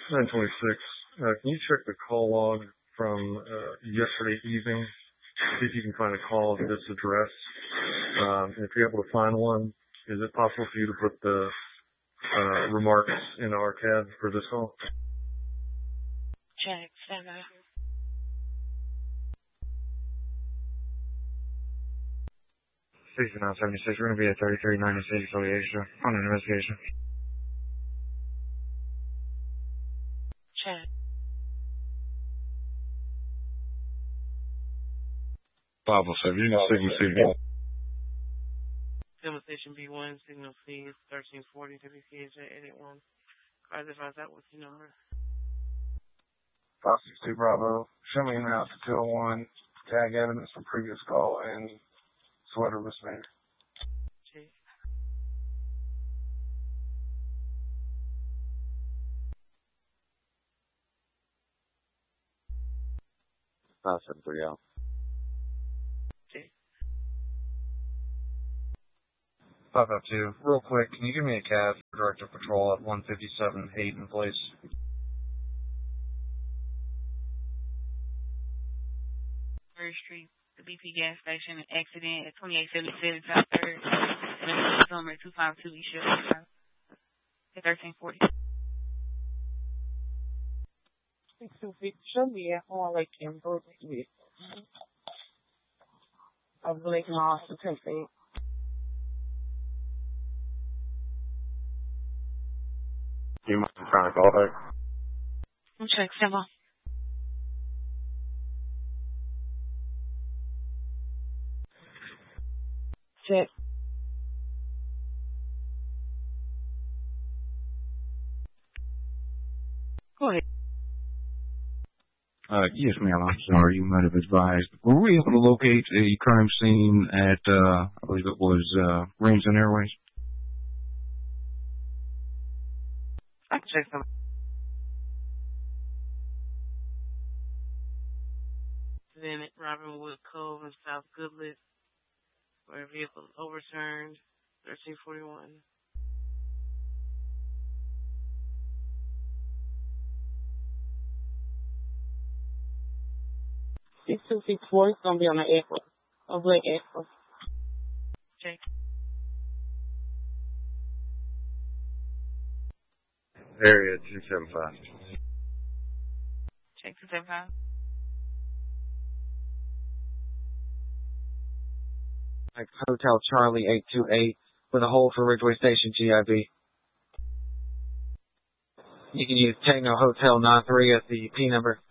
926. Can you check the call log from yesterday evening? See if you can find a call at this address. If you're able to find one, is it possible for you to put the remarks in archive for this call? Check 7. Station 976. We're going to be at 3396 Asia on an investigation. Check. 507, you know, Signal C1. Signal Station B1, Signal C is 1340, WCHA 881. Cars advise that what's your number? 562 Bravo. Show me an out to 201. Tag evidence from previous call and sweater misdemeanor. Check. out. 502. Real quick, can you give me a cab for Director Patrol at 157 Hayden, please? Third Street, the BP gas station, accident at 2877 South 3rd, and Summer 252 East Shore, at 1340. Show me at home like in Brooklyn. I'm blinking off the template. You might be trying to call back. Check 7. Check. Go ahead. Yes, ma'am. I'm sorry. You might have advised. Were we able to locate a crime scene at, I believe it was, Ramson Airways? I can check 7. Then at Robinwood Cove in South Goodlett, where a vehicle was overturned, 1341. 6264 is going to be on the April. Of late April. Check. Area 275. Check 275. Hotel Charlie 828 with a hold for Ridgeway Station GIB. You can use Tango Hotel 93 as the P number.